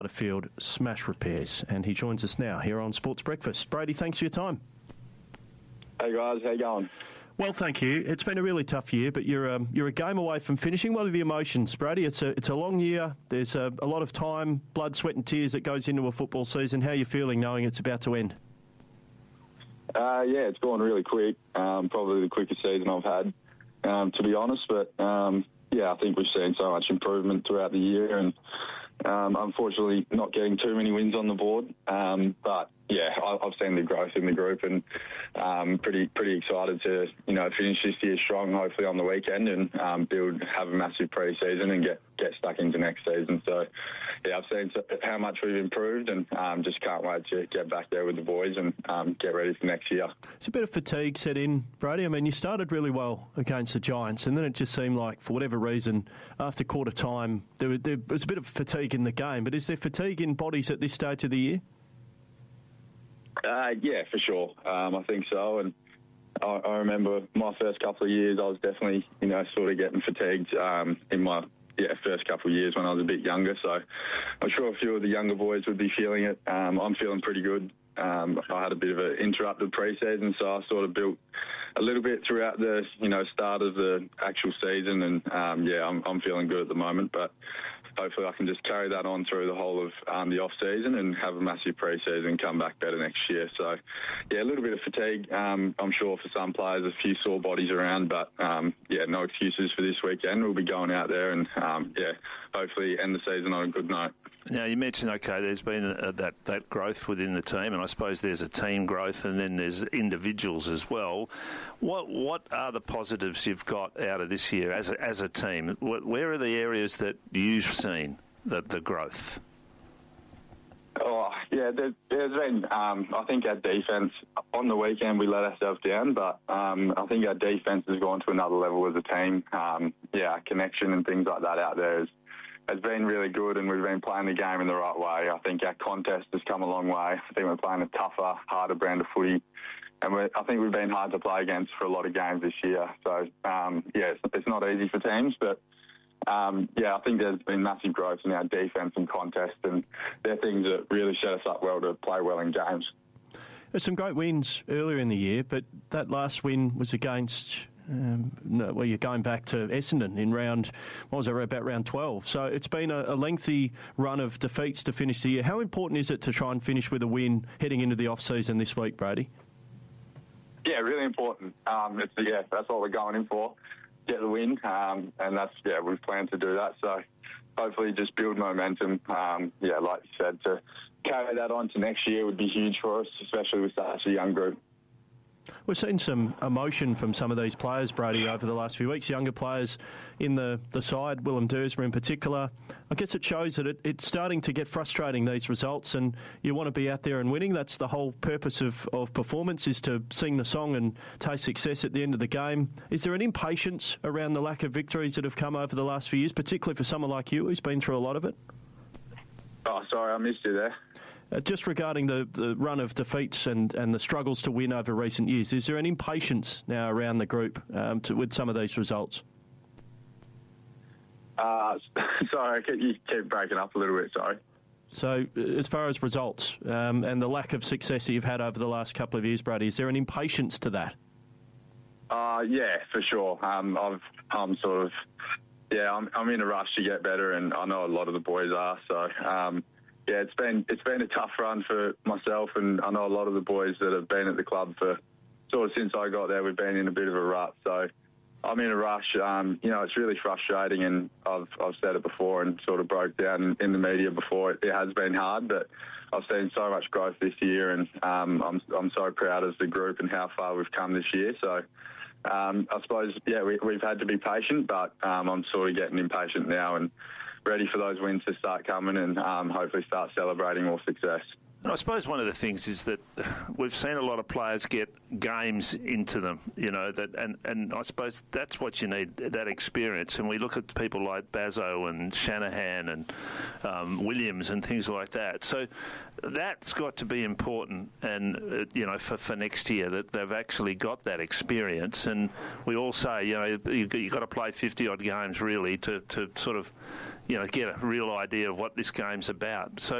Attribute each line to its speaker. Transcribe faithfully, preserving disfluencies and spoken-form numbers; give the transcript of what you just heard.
Speaker 1: Field Smash Repairs, and he joins us now here on Sports Breakfast. Brady, thanks for your time.
Speaker 2: Hey guys, how you going?
Speaker 1: Well, thank you. It's been a really tough year, but you're um, you're a game away from finishing. What are the emotions, Brady? It's a it's a long year. There's a, a lot of time, blood, sweat, and tears that goes into a football season. How are you feeling, knowing it's about to end?
Speaker 2: Uh, yeah, it's gone really quick. Um, probably the quickest season I've had, um, to be honest. But um, yeah, I think we've seen so much improvement throughout the year, and um, unfortunately, not getting too many wins on the board. Um, but yeah, I, I've seen the growth in the group, and um, pretty pretty excited to you know finish this year strong. Hopefully on the weekend, and um, build have a massive pre-season and get get stuck into next season. So yeah, I've seen how much we've improved, and um, just can't wait to get back there with the boys and um, get ready for next year.
Speaker 1: It's a bit of fatigue set in, Brady. I mean, you started really well against the Giants, and then it just seemed like, for whatever reason, after quarter time, there, there was a bit of fatigue in the game. But is there fatigue in bodies at this stage of the year?
Speaker 2: Uh, yeah, for sure. Um, I think so. And I, I remember my first couple of years, I was definitely, you know, sort of getting fatigued um, in my yeah first couple of years when I was a bit younger. So I'm sure a few of the younger boys would be feeling it. Um, I'm feeling pretty good. Um, I had a bit of an interrupted pre-season, so I sort of built a little bit throughout the, you know, start of the actual season, and um, yeah, I'm, I'm feeling good at the moment. But hopefully, I can just carry that on through the whole of um, the off season and have a massive pre-season and come back better next year. So yeah, a little bit of fatigue. Um, I'm sure for some players, a few sore bodies around, but um, yeah, no excuses for this weekend. We'll be going out there and um, yeah, hopefully end the season on a good note.
Speaker 3: Now, you mentioned, OK, there's been a, that, that growth within the team, and I suppose there's a team growth and then there's individuals as well. What what are the positives you've got out of this year as a, as a team? Where are the areas that you've seen the, the growth?
Speaker 2: Oh, yeah, there, there's been, um, I think our defence, on the weekend we let ourselves down, but um, I think our defence has gone to another level as a team. Um, yeah, our connection and things like that out there is has been really good, and we've been playing the game in the right way. I think our contest has come a long way. I think we're playing a tougher, harder brand of footy, and we're, I think we've been hard to play against for a lot of games this year. So, um, yeah, it's, it's not easy for teams, but um, yeah, I think there's been massive growth in our defence and contest, and they're things that really set us up well to play well in games.
Speaker 1: There's some great wins earlier in the year, but that last win was against... Um, no, well, you're going back to Essendon in round, what was it, about round twelve. So it's been a, a lengthy run of defeats to finish the year. How important is it to try and finish with a win heading into the off-season this week, Brady?
Speaker 2: Yeah, really important. Um, it's, yeah, that's what we're going in for, get the win, um, and that's, yeah, we've planned to do that. So hopefully just build momentum. Um, yeah, like you said, to carry that on to next year would be huge for us, especially with such a young group.
Speaker 1: We've seen some emotion from some of these players, Brady, over the last few weeks, younger players in the, the side, Willem Dersma in particular. I guess it shows that it, it's starting to get frustrating, these results, and you want to be out there and winning. That's the whole purpose of, of performance, is to sing the song and taste success at the end of the game. Is there an impatience around the lack of victories that have come over the last few years, particularly for someone like you who's been through a lot of it?
Speaker 2: Oh, sorry, I missed you there.
Speaker 1: Uh, just regarding the, the run of defeats and, and the struggles to win over recent years, is there an impatience now around the group um, to, with some of these results?
Speaker 2: Uh, sorry, you keep breaking up a little bit, sorry.
Speaker 1: So as far as results um, and the lack of success that you've had over the last couple of years, Brady, is there an impatience to that?
Speaker 2: Uh, yeah, for sure. Um, I've, I'm sort of, yeah, I'm, I'm in a rush to get better, and I know a lot of the boys are, so... Um, Yeah, it's been it's been a tough run for myself, and I know a lot of the boys that have been at the club for sort of since I got there. We've been in a bit of a rut, so I'm in a rush. Um, you know, it's really frustrating, and I've I've said it before and sort of broke down in the media before. It, it has been hard, but I've seen so much growth this year, and um, I'm I'm so proud as the group and how far we've come this year. So. Um, I suppose, yeah, we, we've had to be patient, but um, I'm sort of getting impatient now and ready for those wins to start coming and um, hopefully start celebrating more success.
Speaker 3: And I suppose one of the things is that we've seen a lot of players get games into them, you know, that, and, and I suppose that's what you need, that experience. And we look at people like Bazzo and Shanahan and um, Williams and things like that. So that's got to be important, and uh, you know, for, for next year, that they've actually got that experience. And we all say, you know, you've, you've got to play fifty odd games really to, to sort of, you know, get a real idea of what this game's about. So